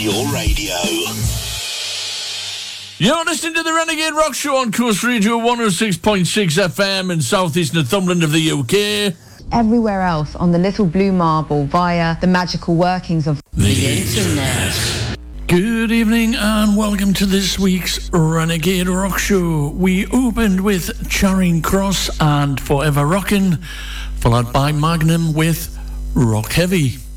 Your radio. You're listening to the Renegade Rock Show on Coast Radio 106.6 FM in southeast Northumberland of the UK. Everywhere else on the little blue marble via the magical workings of the internet. Good evening and welcome to this week's Renegade Rock Show. We opened with Charing Cross and Forever Rockin', followed by Magnum with Rock Heavy.